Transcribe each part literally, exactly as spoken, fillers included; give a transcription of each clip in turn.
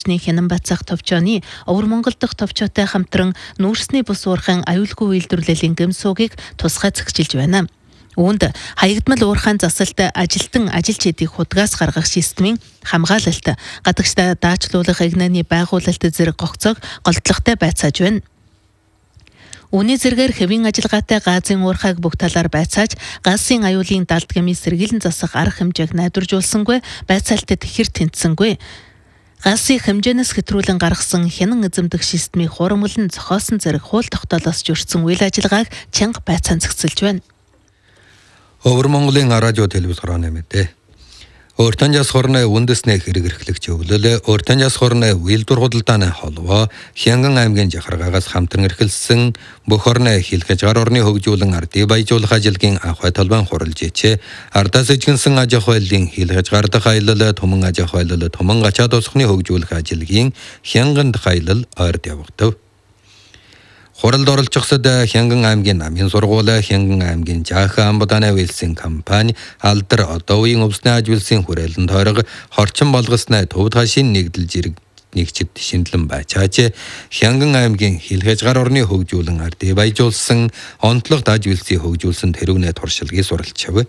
Хянан Бацах товчооны Өвөр Монгол дахь товчоотой хамтран нүүрсний бус уурхайн аюулгүй үйлдвэрлэлийн гэмсуугийг тусгай зэгчилж байна. Үүнд хаягдмал уурхайн засалт ажилтан ажилч эдийг худгаас гаргах системийн хамгаалалт, гадагштай даачлуулах игнаны байгуулалт зэрэг гогцоог голдлоготой байцааж байна. Үүний зэргээр хэвийн ажиллагаатай газын уурхайг бүх талаар байцааж, газын аюулын далд гэмийн сэргийлэн засах арга хэмжээг найдваржуулсангүй, байцаалтад хэр тэнцсэнгүй. Газыг хэмжээнээс хэтрүүлэн гаргасан хянан эзэмдэх системийг хурамлан зохиосон зэрэг хууль тогтоолоос журцсан үйл ажиллагааг чанга байцаан зэгцэлж байна. Өвөр Монголын радио телевиз хорооны мэдээ. Өөртөн яс хорны үндэснээ хэрэг эрхлэгч өвлөлөө өөртөн яс хорны үйлдвэр худалдааны холбоо Хянган аймгийн жахаргаагаас хамтран эрхэлсэн бүх орны хилхэж гар орны хөгжүүлэн ардыг баяжуулах ажилгийн ахуй талбайн хуралж ичээ. Ардаас ижгэнсэн аж ахуйлын хилхэж гар дахь аялал томон аж ахуйлал томон ачаад усхны хөгжүүлэх ажилгийн Хянган дахь аялал ойрд явагдав. Хуралд оролцохсод Хянган аймгийн намын сургууль, Хянган аймгийн Жаахан амбудааны үйлсийн компани, Алдар одоо үеийн өвсний аж үйлсийн хүрээлэн тойрог хорчин болгосны төвд хашийн нэгдэл зэрэг нэгчд шинэлэн байчаач. Хянган аймгийн хилхэж гар орны хөгжүүлэн ардыг баяжуулсан онцлогт аж үйлсийг хөгжүүлсэн тэрүүнээ туршилгыг суралцав.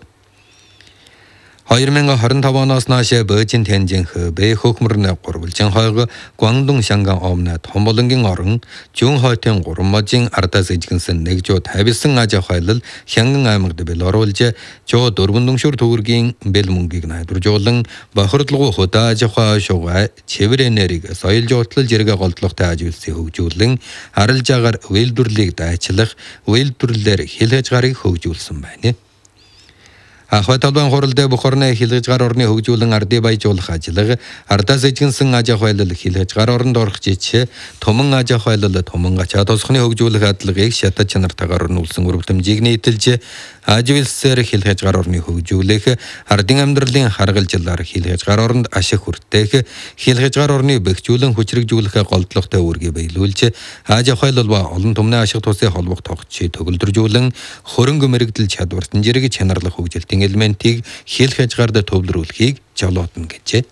хоёр мянга хорин тав оноос нааш Бөөжин Тянжин Хэбэ хөхмөрнө гурвалжин хойг Гуандун Шанган омна Томболонгийн орон Жүн хойтын гурван можийн ардаас ижгэнсэн нэг жоо тавилсан аж ахуйлал Хянган аймагт бэл оруулж жоо дөрвөн дүншүр төгрөгийн бэл мөнгийг найдваржуулан бохирдлогоо хөдөө аж ахуй шугай чивэр энерги соёл жуутлал зэрэг голдлоготой аж үйлсийг хөгжүүлэн арилж агаар үйлдвэрлэлийг дайчлах үйлдвэрлэлээр хилхэж гарыг хөгжүүлсэн байна. Ахуй талбайн хуралд бүх орны хилхэж гар орны хөгжүүлэн ардыг баяжуулах ажиллага ардаас ижгэнсэн аж ахуйлал хилхэж гар оронд орох жишээ томон аж ахуйлал томон ачаа тосхны хөгжүүлэх адлагыг шатад чанартайгаар өрнүүлсэн өрөвдөмжийг нийтэлж аж үйлсээр хилхэж гар орны хөгжүүлэх ардын амьдралын харгалжлаар хилхэж гар оронд ашиг хүртээх хилхэж гар орны бэхжүүлэн хүчрэгжүүлэх голдлоготой үүргээ биелүүлж аж ахуйлал ба олон түмний ашиг тусын холбох тогтчийг төгөлдржүүлэн хөрөнгө мэрэгдэл чадвартан зэрэг чанарлах хөгжилтийн элементийг хилхэж гард төвлөрүүлэхийг жолоодно гэжээ.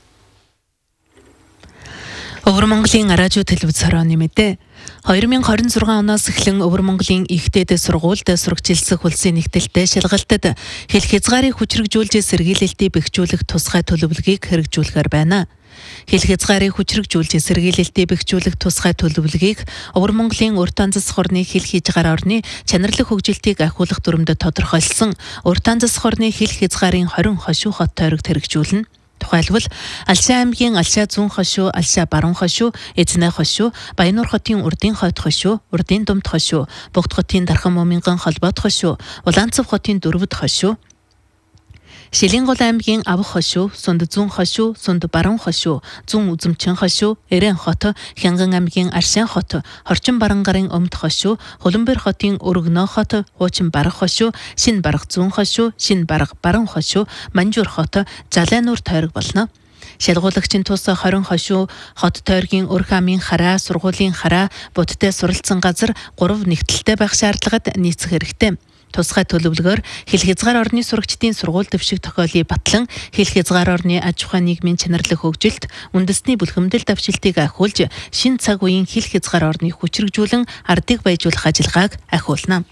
Өвөр Монголын радио телевиз хорооны мэдээ. хоёр мянга хорин зургаан оноос эхлэн Өвөр Монголын ихтэйд сургуульд сургачилсах улсын нэгдэлтэй шалгалтад хэл хязгаарыг хүчрэгжүүлж сэргийлэлтийг бэхжүүлэх тусгай төлөвлөгөөг хэрэгжүүлэхээр байна. Хэл хязгаарыг хүчрэгжүүлж сэргийлэлтийг бэхжүүлэх тусгай төлөвлөгөөг Өвөр Монголын уртан засах орны хэл хязгаар орны чанарлах хөгжилтийг ахиулах дүрмд тодорхойлсон уртан засах орны хэл хязгаарын хорин хошуу хот тойрогт хэрэгжүүлнэ. Тухайлбал Алшаа аймгийн Алшаа зүүн хошуу, Алшаа баруун хошуу, Эзнэ хошуу, Баянуур хотын Урдын хойд хошуу, Урдын думд хошуу, Богд хотын Дархан Моминган холбоот хошуу, Улаанцав хотын Дөрвөд хошуу, Шилэнгол аймгийн Авах хошуу, Сунд зүүн хошуу, Сунд баруун хошуу, Зүүн үзэмчин хошуу, Эрен хот, Хянган аймгийн Аршаан хот, Хорчин Барангарын Өмд хошуу, Хуланбэр хотын Өргөнөө хот, Хуучин Барах хошуу, Шин Барах зүүн хошуу, Шин Барах баруун хошуу, Манжуур хот, Жалайнуур тойрог болно. Шалгуулагчийн тус хорин хошуу хот тойргийн Өрх амын хараа, сургуулийн хараа, будтай суралцсан газар гурав нэгдэлтэй байх шаардлагад нийцэх хэрэгтэй. Тусгай төлөвлөгөөр хэл хязгаар орны сурагчдын сургууль дэвших тохиолыг батлан хэл хязгаар орны аж ахуй нийгмийн чанарлах хөгжилт, үндэсний бүлхэмдэл давшилтыг ахиулж, шин цаг үеийн хэл хязгаар орныг хүчрэгжүүлэн ардыг баяжуулах ажиллагааг ахиулна.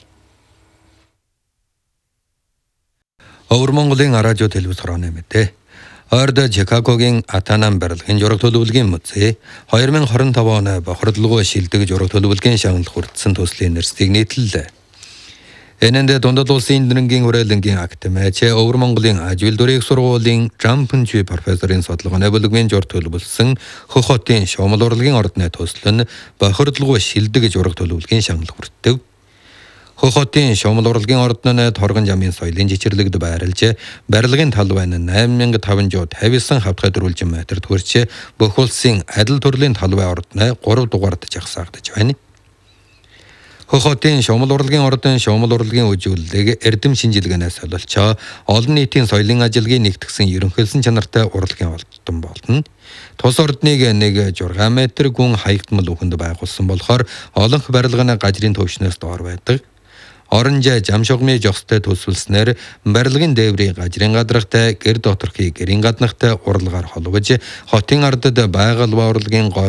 Өвөр Монголын радио телевиз хорооны мэдээ. Ойрд Чикагогийн Атанан барилгын жураг төлөвлөгийн музей хоёр мянга хорин тав оны бохирдлогоо шилдэг жураг төлөвлөгийн шагналыг хүртсэн төслийн нэрсийг нийтлэлээ. Энэндээ дундад улсын нэрнгийн хүрээлэнгийн актемэч Өвөр Монголын аж үйлдвэрийн сургуулийн Жампэнчи профессорын судалгааны бүлэгмийн жураг төлөвлөсөн Хөх хотын шуумал урлагийн ордны төсөл нь бохирдлогоо шилдэг жураг төлөвлөгийн шагнал хүртэв. Хөх хотын шуумал урлагийн ордны торгон жамын соёлын жичирлэгд байрлаж барилгын талбай нь найман мянга тавинжуу тавьсан хавтгай дөрвөлжин метр төрч бүх улсын адил төрлийн талбай ордны гурав дугаард жагсаагдаж байна. Хөх хотын шуумал урлагийн ордын шуумал урлагийн үжиглэлийг эрдэм шинжилгээнээс солилцоо олон нийтийн соёлын ажилгыг нэгтгэсэн ерөнхийлсөн чанартай урлагийн олдтон болно. Тус ордныг нэг зургаан метр гүн хаягдмал үхэнд байгуулсан болохоор олонх барилганы гажрын төвшнөөс доор байдаг. Оронжа жамшогмын жогстой төсвөлснээр барилгын дээврийн гажрын гадрахтай гэр доторхыг гэрийн гаднахтай уралгаар холбож хотын ардад байгаль ба урлагийн